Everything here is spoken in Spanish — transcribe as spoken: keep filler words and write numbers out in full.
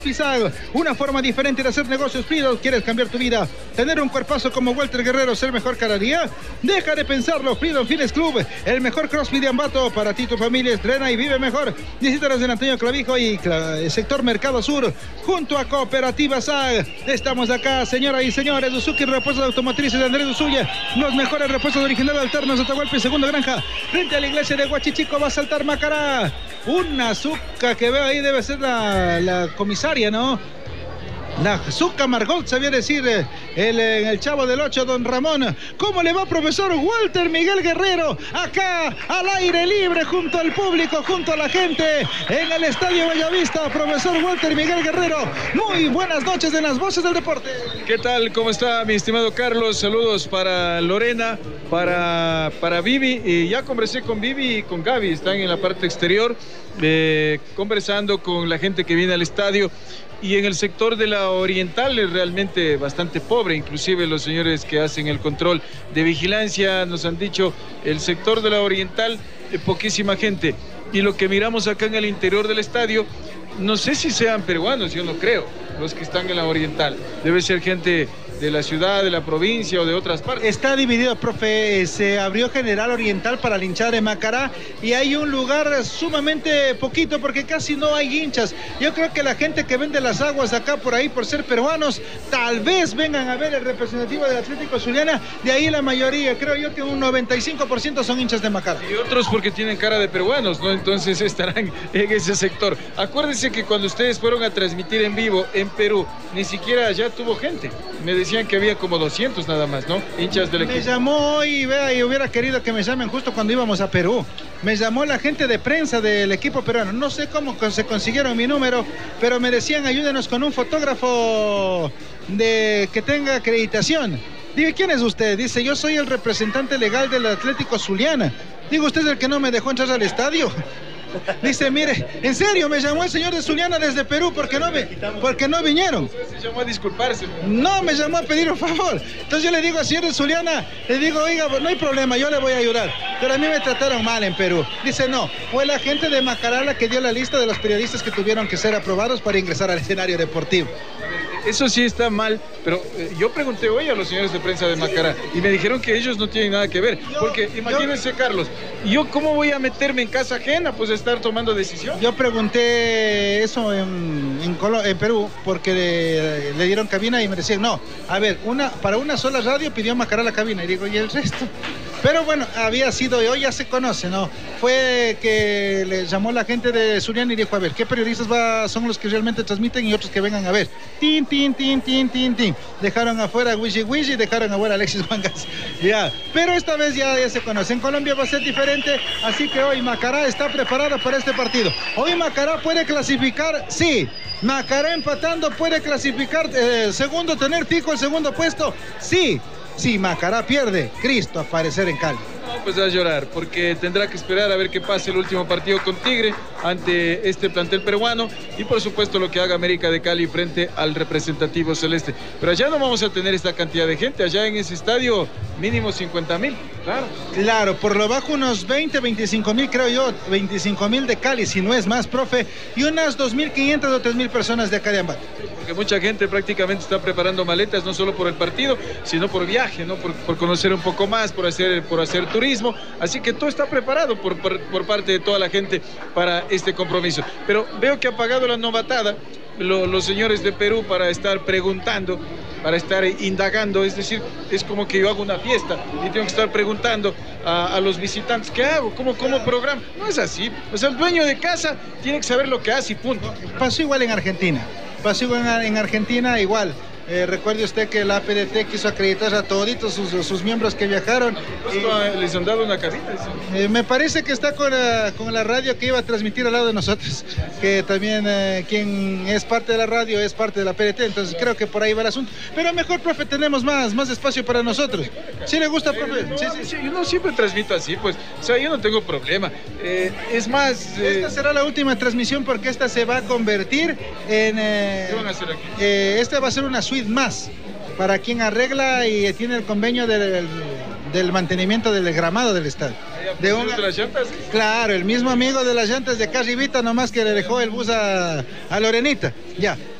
Pisag, una forma diferente de hacer negocios. Freedom, ¿quieres cambiar tu vida? ¿Tener un cuerpazo como Walter Guerrero ser mejor cada día? Deja de pensarlo. Freedom Fitness Club, el mejor CrossFit de Ambato para ti, tu familia. Estrena y vive mejor. Visítanos en Antonio Clavijo y el sector Mercado Sur, junto a Cooperativa S A G. Estamos acá, señoras y señores. Uzuki Repuestos Automotrices de Andrés Usuya, los mejores repuestos originales alternos, Atahualpa y Segunda Granja. Frente a la iglesia de Huachichico va a saltar Macará. Una azúcar que veo ahí debe ser la, la comisaria, ¿no? La azúcar Margot, sabía decir el, el Chavo del Ocho, don Ramón. ¿Cómo le va, profesor Walter Miguel Guerrero? Acá, al aire libre, junto al público, junto a la gente, en el Estadio Bellavista, profesor Walter Miguel Guerrero. Muy buenas noches en las voces del deporte. ¿Qué tal? ¿Cómo está, mi estimado Carlos? Saludos para Lorena, para, para Vivi. Y ya conversé con Vivi y con Gaby, están en la parte exterior, eh, conversando con la gente que viene al estadio. Y en el sector de la oriental es realmente bastante pobre, inclusive los señores que hacen el control de vigilancia nos han dicho, el sector de la oriental, eh, poquísima gente. Y lo que miramos acá en el interior del estadio, no sé si sean peruanos, yo no creo, los que están en la oriental. Debe ser gente de la ciudad, de la provincia o de otras partes. Está dividido, profe. Se abrió General Oriental para la hinchada de Macará y hay un lugar sumamente poquito porque casi no hay hinchas. Yo creo que la gente que vende las aguas acá por ahí, por ser peruanos, tal vez vengan a ver el representativo del Atlético Zuliana. De ahí la mayoría, creo yo que un noventa y cinco por ciento son hinchas de Macará. Y otros porque tienen cara de peruanos, ¿no? Entonces estarán en ese sector. Acuérdense que cuando ustedes fueron a transmitir en vivo en Perú, ni siquiera allá tuvo gente. Me decían que había como doscientos nada más, ¿no? Hinchas del equipo. Me llamó y vea, y hubiera querido que me llamen justo cuando íbamos a Perú. Me llamó la gente de prensa del equipo peruano. No sé cómo se consiguieron mi número, pero me decían, ayúdenos con un fotógrafo de que tenga acreditación. Digo, ¿quién es usted? Dice, yo soy el representante legal del Atlético Zuliana. Digo, ¿usted es el que no me dejó entrar al estadio? Dice, mire, en serio, me llamó el señor de Zuliana desde Perú porque no, me, porque no vinieron. Se llamó a disculparse. No, me llamó a pedir un favor. Entonces yo le digo al señor de Zuliana, le digo, oiga, no hay problema, yo le voy a ayudar. Pero a mí me trataron mal en Perú. Dice, no, fue la gente de Macará la que dio la lista de los periodistas que tuvieron que ser aprobados para ingresar al escenario deportivo. Eso sí está mal, pero eh, yo pregunté hoy a los señores de prensa de Macará y me dijeron que ellos no tienen nada que ver. Porque imagínense, Carlos, ¿yo cómo voy a meterme en casa ajena? Pues estar tomando decisión. Yo pregunté eso en, en, Colo en Perú porque le, le dieron cabina y me decían, no, a ver, una, para una sola radio pidió Macará la cabina. Y digo, ¿y el resto? Pero bueno, había sido, hoy ya se conoce, ¿no? Fue que le llamó la gente de Zuliana y dijo, a ver, ¿qué periodistas va, son los que realmente transmiten y otros que vengan a ver? Tin, tin, tin, tin, tin, tin. Dejaron afuera a Wishi Wishi y dejaron afuera a Alexis Wangas. Ya, pero esta vez ya, ya se conoce. En Colombia va a ser diferente, así que hoy Macará está preparado para este partido. Hoy Macará puede clasificar, sí. Macará empatando puede clasificar, eh, segundo, tener fijo el segundo puesto, sí. Si Macará pierde, Cristo aparecer en Cali. No, pues va a llorar, porque tendrá que esperar a ver qué pase el último partido con Tigre ante este plantel peruano y por supuesto lo que haga América de Cali frente al representativo celeste. Pero allá no vamos a tener esta cantidad de gente, allá en ese estadio mínimo cincuenta mil, claro. Claro, por lo bajo unos veinte, veinticinco mil creo yo, veinticinco mil de Cali, si no es más, profe, y unas dos mil quinientas o tres mil personas de acá de Ambato. Porque mucha gente prácticamente está preparando maletas, no solo por el partido, sino por viaje, ¿no? Por, por conocer un poco más, por hacer, por hacer turismo, así que todo está preparado por, por, por parte de toda la gente para este compromiso. Pero veo que ha pagado la novatada lo, los señores de Perú para estar preguntando, para estar indagando, es decir, es como que yo hago una fiesta y tengo que estar preguntando a, a los visitantes, ¿qué hago? ¿Cómo, cómo programa? No es así, o sea, el dueño de casa tiene que saber lo que hace y punto. Pasó igual en Argentina, pasó igual en, en Argentina igual. Eh, recuerde usted que la A P D T quiso acreditar a toditos sus, sus miembros que viajaron. Eh, ¿Les han dado una cabina? Eh, me parece que está con la, con la radio que iba a transmitir al lado de nosotros, que también eh, quien es parte de la radio es parte de la A P D T, entonces creo que por ahí va el asunto. Pero mejor, profe, tenemos más, más espacio para nosotros. ¿Sí le gusta, profe? No, sí, sí. sí, yo no siempre transmito así, pues, o sea, yo no tengo problema. Eh, es más... Eh... Esta será la última transmisión porque esta se va a convertir en... Eh, ¿Qué van a hacer aquí? Eh, esta va a ser una suite más para quien arregla y tiene el convenio del, del mantenimiento del gramado del estadio. de un... ¿De las llantas? Claro, el mismo amigo de las llantas de acá arribita, nomás que le dejó el bus a, a Lorenita. Ya.